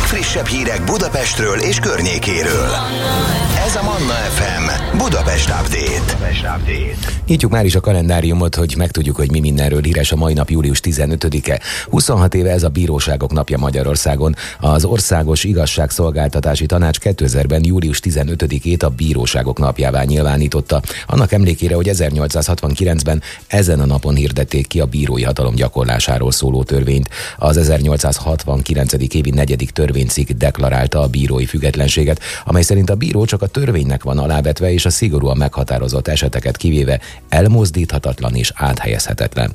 legfrissebb hírek Budapestről és környékéről. Ez a Manna FM Budapest Update. Nyitjuk már is a kalendáriumot, hogy megtudjuk, hogy mi mindenről híres a mai nap, július 15-e. 26 éve ez a Bíróságok Napja Magyarországon. Az Országos Igazságszolgáltatási Tanács 2000-ben július 15-ét a Bíróságok Napjává nyilvánította. Annak emlékére, hogy 1869-ben ezen a napon hirdették ki a bírói hatalom gyakorlásáról szóló törvényt. Az 1869. évi 4. törvénycikk deklarálta a bírói függetlenséget, amely szerint a bíró csak a törvénynek van alávetve, és a szigorúan meghatározott eseteket kivéve elmozdíthatatlan és áthelyezhetetlen.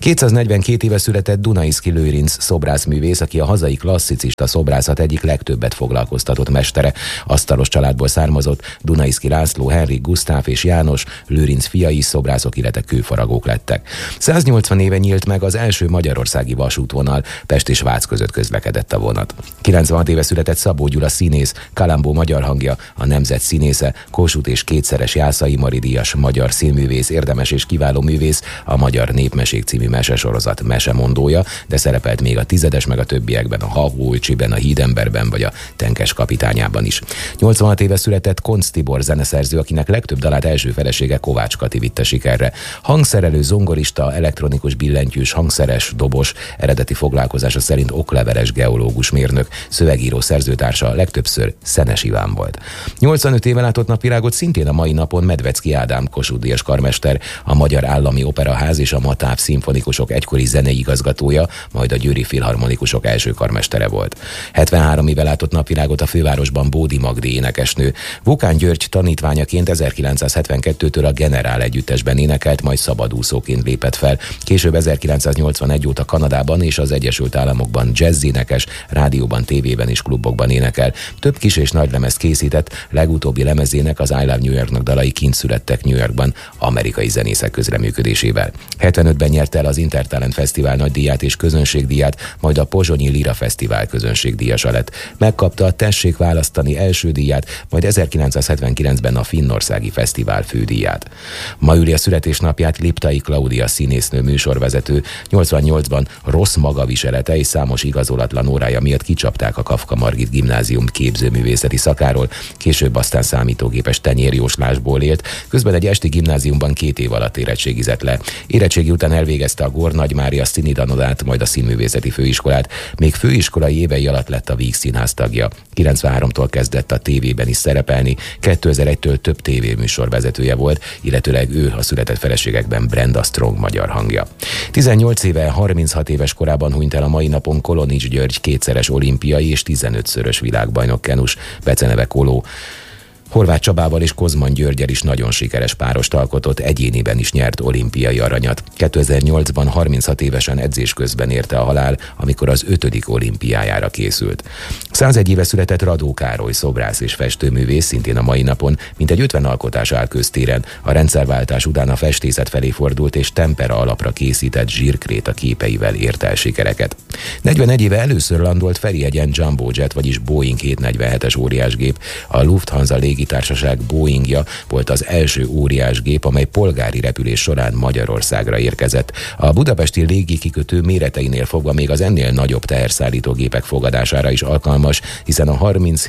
242 éve született Dunaiszky Lőrinc szobrászművész, aki a hazai klasszicista szobrászat egyik legtöbbet foglalkoztatott mestere. Asztalos családból származott, Dunaiszky László, Henrik, Gusztáv és János Lőrinc fiai is szobrászok, illetve kőfaragók lettek. 180 éve nyílt meg az első magyarországi vasútvonal, Pest és Vác között közlekedett a vonat. 96 éve született Szabó Gyula színész, Kalambó magyar hangja, a nemzet színésze, Kossuth és kétszeres Jászai Mari díjas magyar színművész, érdemes és kiváló művész, a Magyar Népmesék című mesesorozat mesemondója, de szerepelt még a Tizedes meg a többiekben, a Haholcsiben, a Hídemberben vagy a Tenkes kapitányában is. 86 éve született Koncz Tibor zeneszerző, akinek legtöbb dalát első felesége Kovács Kati vitte sikerre. Hangszerelő, zongorista, elektronikus billentyűs, hangszeres, dobos, eredeti foglalkozása szerint okleveles geológus mérnök, szövegíró, szerzőtársa legtöbbször Szenes Iván volt. 85 éve látott napvilágot szintén a mai napon Medvecki Ádám Kossuth-díjas karmester, a Magyar Állami Operaház és a Matáv szimfonikusok egykori zenei igazgatója, majd a Győri Filharmonikusok első karmestere volt. 73 éve látott napvilágot a fővárosban Bódi Magdi énekesnő. Vukán György tanítványaként 1972-től a Generál együttesben énekelt, majd szabadúszóként lépett fel. Később 1981 óta Kanadában és az Egyesült Államokban jazzénekes, rádióban, tévében és klubokban énekel. Több kis és nagy lemezt készített, legutóbbi lemezének, az I Love New Yorknak dalai kint születtek New Yorkban amerikai zenészek közreműködésével. 75-ben nyerte el az Intertalent Fesztivál nagydíját és közönségdíját, majd a Pozsonyi Lira Fesztivál közönségdíjasa lett. Megkapta a Tessék választani első díját, majd 1979-ben a Finnországi Fesztivál fődíját. Ma üli a születésnapját Liptai Klaudia színésznő, műsorvezető. 88-ban rossz magaviselete és számos igazolatlan órája miatt kicsapták a Kafka Margit Gimnázium képzőművészeti szakáról, később aztán számítógépes tenyérjóslásból élt, közben egy esti gimnáziumban 2 év alatt érettségizett le. Érettségi után elvégezte a Gór Nagy Mária színidanodát, majd a színművészeti főiskolát, még főiskolai évei alatt lett a Víg Színház tagja. 93-tól kezdett a tévében is szerepelni, 2001-től több tévéműsor vezetője volt, illetőleg ő a született feleségekben Brenda Strong magyar hangja. 18 éve, 36 éves korában hunyt el a mai napon Kolonics György, kétszeres olimpiai és 15-szörös világbajnok kenus, beceneve Koló. Horváth Csabával és Kozman Györgyel is nagyon sikeres párost alkotott, egyéniben is nyert olimpiai aranyat. 2008-ban 36 évesen edzés közben érte a halál, amikor az 5. olimpiájára készült. 101 éve született Radó Károly, szobrász és festőművész, szintén a mai napon, mintegy 50 alkotás áll köztéren. A rendszerváltás után a festészet felé fordult, és tempera alapra készített zsírkréta képeivel ért el sikereket. 41 éve először landolt Ferihegyen Jumbo Jet, vagyis Boeing 747-es óriásgép. A Lufthansa légitársaság Boeingja volt az első óriásgép, amely polgári repülés során Magyarországra érkezett. A budapesti légikikötő méreteinél fogva még az ennél nagyobb teherszállító gépek fogadására is alkalmas, hiszen a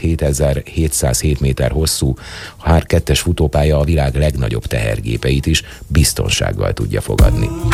37.707 méter hosszú H2-es futópálya a világ legnagyobb tehergépeit is biztonsággal tudja fogadni.